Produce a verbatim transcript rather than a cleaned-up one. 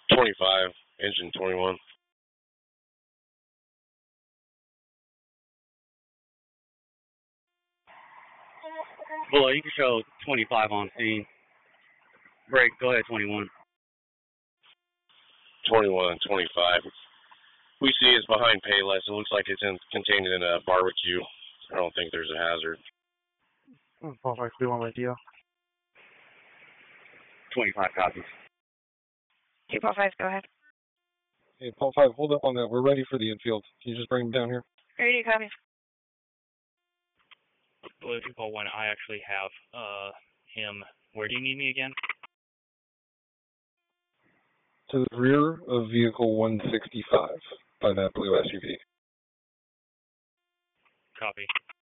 twenty-five, engine twenty-one. Well, you can show twenty-five on scene. Break, go ahead, twenty-one. twenty-one, twenty-five. We see it's behind Payless. It looks like it's in, contained in a barbecue. I don't think there's a hazard. Paul five, we want my deal. twenty-five copies. two Paul five, go ahead. Hey, Paul five, hold up on that. We're ready for the infield. Can you just bring him down here? Ready, copy. Blue two Paul one, I actually have uh him. Where do you need me again? To the rear of vehicle one sixty-five by that blue S U V. Copy.